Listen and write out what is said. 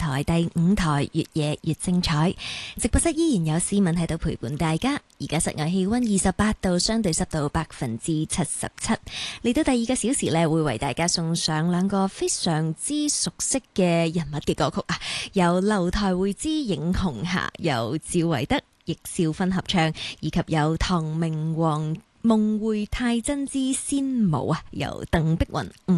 台第5台，越夜越精彩。直播室依然有市民喺度陪伴大家。而家室外氣溫28度，相對濕度77%。嚟到第2個小時呢，會為大家送上2個非常之熟悉嘅人物嘅歌曲啊，由樓台會之映紅霞，由趙維德、易少芬合唱，以及由唐明皇夢回太真之仙舞啊，由鄧碧雲